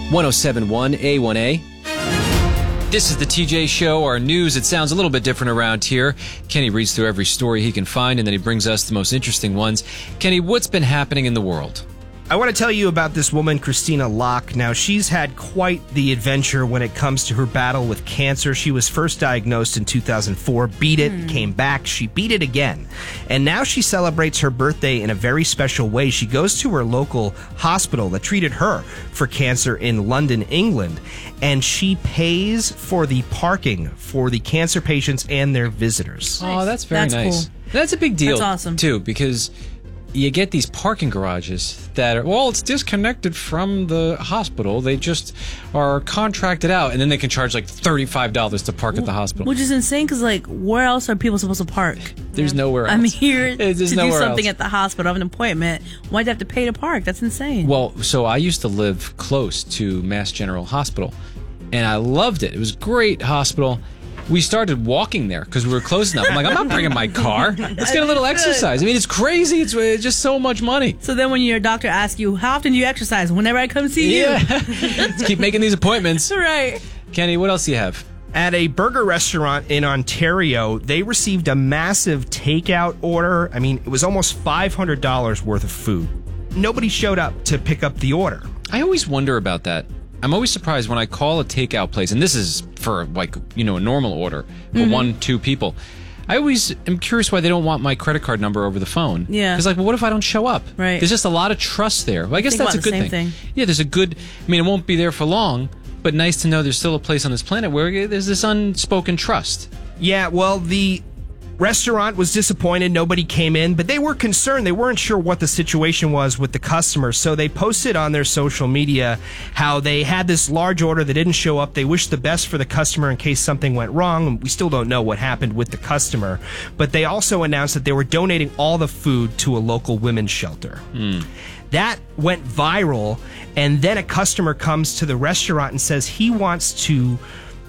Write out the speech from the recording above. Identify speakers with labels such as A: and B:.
A: 1071 A1A. This is the TJ Show, our news. It sounds a little bit different around here. Kenny reads through every story he can find, and then he brings us the most interesting ones. Kenny, what's been happening in the world?
B: I want to tell you about this woman, Christina Locke. Now, she's had quite the adventure when it comes to her battle with cancer. She was first diagnosed in 2004, beat it, came back, she beat it again. And now she celebrates her birthday in a very special way. She goes to her local hospital that treated her for cancer in London, England, and she pays for the parking for the cancer patients and their visitors.
A: Oh, that's very nice.
C: Cool.
A: That's a big deal.
C: That's awesome.
A: Too, because you get these parking garages that are, well, it's disconnected from the hospital. They just are contracted out, and then they can charge like $35 to park at the hospital.
C: Which is insane because, like, where else are people supposed to park?
A: There's nowhere else.
C: I'm here to do
A: nowhere
C: something
A: else.
C: at the hospital. I have an appointment. Why'd you have to pay to park? That's insane.
A: Well, so I used to live close to Mass General Hospital, and I loved it. It was a great hospital. We started walking there because we were close enough. I'm like, I'm not bringing my car. Let's get a little exercise. I mean, it's crazy. It's just so much money.
C: So then when your doctor asks you, how often do you exercise? Whenever I come see you.
A: Let's keep making these appointments.
C: Right.
A: Kenny, what else do you have?
B: At a burger restaurant in Ontario, they received a massive takeout order. I mean, it was almost $500 worth of food. Nobody showed up to pick up the order.
A: I always wonder about that. I'm always surprised when I call a takeout place, and this is for, like, a normal order for 1-2 people. I always am curious why they don't want my credit card number over the phone.
C: Yeah.
A: Because, like, well, what if I don't show up?
C: Right.
A: There's just a lot of trust there. Well, I guess that's a good thing. Yeah, there's a good, I mean, it won't be there for long, but nice to know there's still a place on this planet where there's this unspoken trust.
B: Yeah, well, the restaurant was disappointed. Nobody came in, but they were concerned. They weren't sure what the situation was with the customers, so they posted on their social media how they had this large order that didn't show up. They wished the best for the customer in case something went wrong. We still don't know what happened with the customer, but they also announced that they were donating all the food to a local women's shelter. That went viral, and then a customer comes to the restaurant and says he wants to